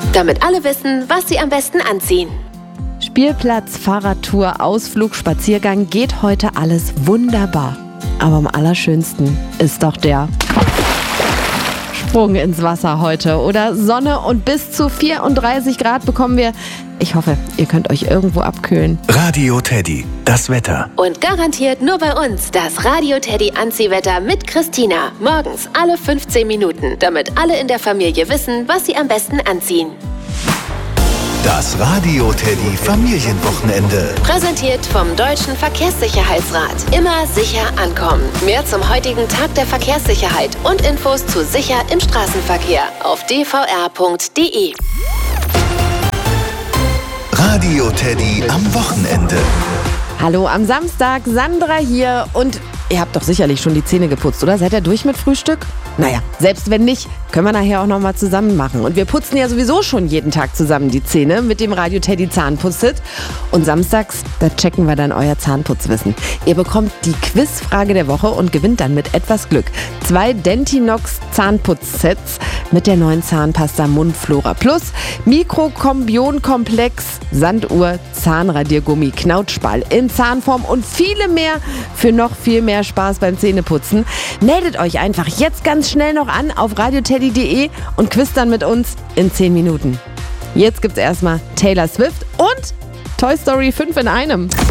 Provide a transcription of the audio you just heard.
damit alle wissen, was sie am besten anziehen. Spielplatz, Fahrradtour, Ausflug, Spaziergang, geht heute alles wunderbar. Aber am allerschönsten ist doch der Sprung ins Wasser heute. Oder Sonne und bis zu 34 Grad bekommen wir. Ich hoffe, ihr könnt euch irgendwo abkühlen. Radio Teddy, das Wetter. Und garantiert nur bei uns das Radio Teddy Anziehwetter mit Christina. Morgens alle 15 Minuten, damit alle in der Familie wissen, was sie am besten anziehen. Das Radio Teddy Familienwochenende. Präsentiert vom Deutschen Verkehrssicherheitsrat. Immer sicher ankommen. Mehr zum heutigen Tag der Verkehrssicherheit und Infos zu sicher im Straßenverkehr auf dvr.de. Radio Teddy am Wochenende. Hallo am Samstag, Sandra hier und ihr habt doch sicherlich schon die Zähne geputzt, oder? Seid ihr durch mit Frühstück? Naja, selbst wenn nicht, können wir nachher auch nochmal zusammen machen. Und wir putzen ja sowieso schon jeden Tag zusammen die Zähne mit dem Radio Teddy Zahnputztipp. Und samstags, da checken wir dann euer Zahnputzwissen. Ihr bekommt die Quizfrage der Woche und gewinnt dann mit etwas Glück 2 Dentinox Zahnputzsets mit der neuen Zahnpasta Mundflora Plus, Mikrokombion-Komplex, Sanduhr, Zahnradiergummi, Knautschball in Zahnform und viele mehr für noch viel mehr Spaß beim Zähneputzen. Meldet euch einfach jetzt ganz schnell noch an auf radioteddy.de und quizt dann mit uns in 10 Minuten. Jetzt gibt's erstmal Taylor Swift und Toy Story 5 in einem.